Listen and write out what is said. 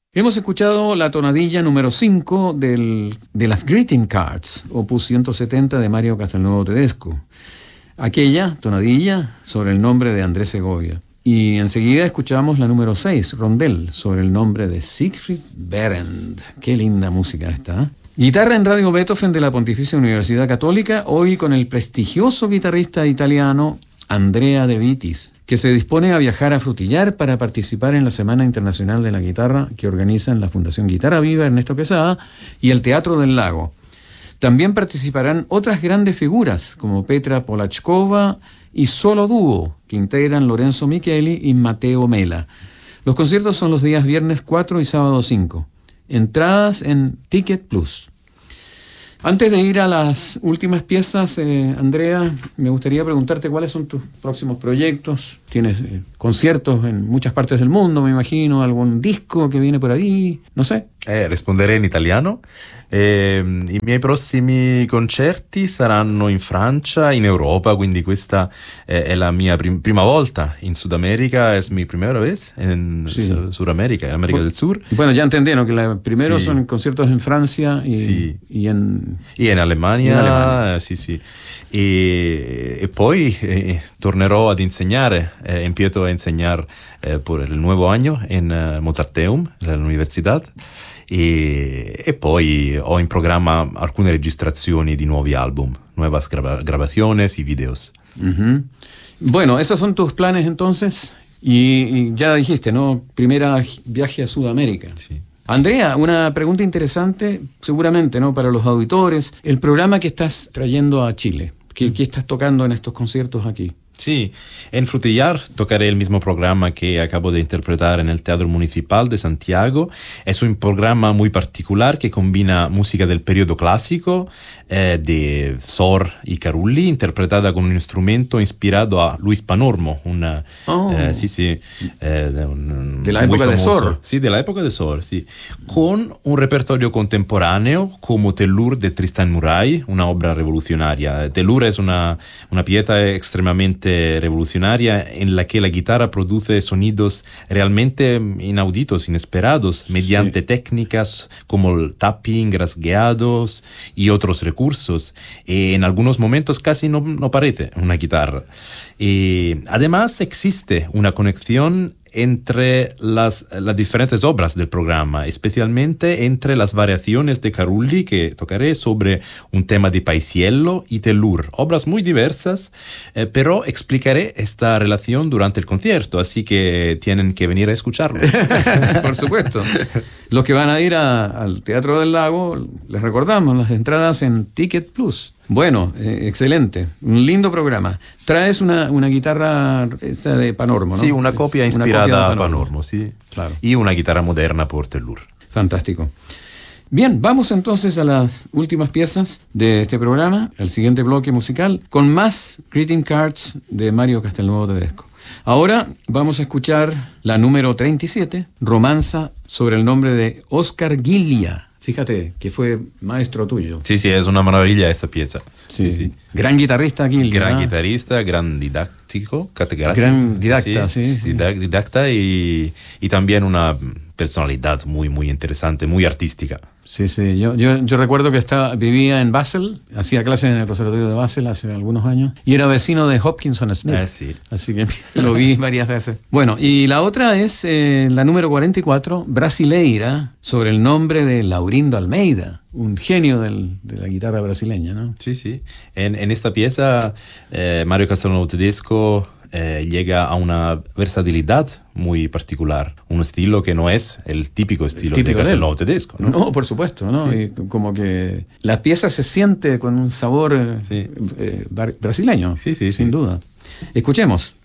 Hemos escuchado la tonadilla número 5 de las Greeting Cards, opus 170 de Mario Castelnuovo Tedesco. Aquella tonadilla sobre el nombre de Andrés Segovia. Y enseguida escuchamos la número 6, Rondel, sobre el nombre de Siegfried Behrend. Qué linda música esta, ¿eh? Guitarra en Radio Beethoven de la Pontificia Universidad Católica, hoy con el prestigioso guitarrista italiano Andrea De Vitis, que se dispone a viajar a Frutillar para participar en la Semana Internacional de la Guitarra que organizan la Fundación Guitarra Viva Ernesto Quesada y el Teatro del Lago. También participarán otras grandes figuras como Petra Polachkova y Solo Dúo, que integran Lorenzo Micheli y Matteo Mela. Los conciertos son los días viernes 4 y sábado 5. Entradas en Ticket Plus. Antes de ir a las últimas piezas, Andrea, me gustaría preguntarte cuáles son tus próximos proyectos. Tienes conciertos en muchas partes del mundo, me imagino, algún disco che viene por ahí, non so. Risponderei in italiano. I miei prossimi concerti saranno in Francia, in Europa, quindi questa è la mia prima volta in Sud America, es mi primera vez en Sudamérica, en América del Sur. Bueno, ya entendieron que primero son conciertos en Francia y in Alemania. Sì. E poi tornerò ad insegnare, empiezo a enseñar por el nuevo año en Mozarteum, l'università. E poi ho in programma alcune registrazioni di nuovi album, nuevas grabaciones y videos. Uh-huh. Bueno, esos son tus planes entonces, y ya dijiste, ¿no? Primera viaje a Sudamérica. Sí. Andrea, una pregunta interesante, seguramente, ¿no? Para los auditores, el programa que estás trayendo a Chile, ¿qué estás tocando en estos conciertos aquí? Sí, en Frutillar tocaré el mismo programa que acabo de interpretar en el Teatro Municipal de Santiago. Es un programa muy particular que combina música del periodo clásico de Sor y Carulli, interpretada con un instrumento inspirado a Luis Panormo, de la época de Sor. Sí, de la época de Sor, sí. Con un repertorio contemporáneo como Tellur de Tristan Murray, una obra revolucionaria. Tellur es una pieza extremadamente revolucionaria en la que la guitarra produce sonidos realmente inauditos, inesperados, mediante técnicas como el tapping, rasgueados y otros recursos. En algunos momentos casi no parece una guitarra. Además existe una conexión entre las diferentes obras del programa, especialmente entre las variaciones de Carulli que tocaré sobre un tema de Paisiello y Tellur, obras muy diversas, pero explicaré esta relación durante el concierto, así que tienen que venir a escucharlo. Por supuesto. Los que van a ir al Teatro del Lago, les recordamos las entradas en Ticket Plus. Bueno, excelente, un lindo programa. Traes una guitarra de Panormo, ¿no? Sí, una copia inspirada a Panormo, sí. Claro. Y una guitarra moderna por Tellur. Fantástico. Bien, vamos entonces a las últimas piezas de este programa, el siguiente bloque musical, con más Greeting Cards de Mario Castelnuovo Tedesco. Ahora vamos a escuchar la número 37, Romanza sobre el nombre de Oscar Ghiglia. Fíjate que fue maestro tuyo. Sí, es una maravilla esta pieza. Sí. Gran guitarrista Ghiglia. Gran guitarrista, gran didáctico, catedrático. Gran didacta, sí. Didacta y también una personalidad muy, muy interesante, muy artística. Sí. Yo recuerdo que vivía en Basel, hacía clases en el Conservatorio de Basel hace algunos años, y era vecino de Hopkinson Smith. Sí. Así que lo vi varias veces. Bueno, y la otra es la número 44, Brasileira, sobre el nombre de Laurindo Almeida, un genio de la guitarra brasileña, ¿no? Sí. En esta pieza, Mario Castelnuovo Tedesco llega a una versatilidad muy particular, un estilo que no es el típico estilo de Castelnuovo Tedesco, ¿no? No, por supuesto, ¿no? Sí. Y como que la pieza se siente con un sabor brasileño, sin duda. Escuchemos.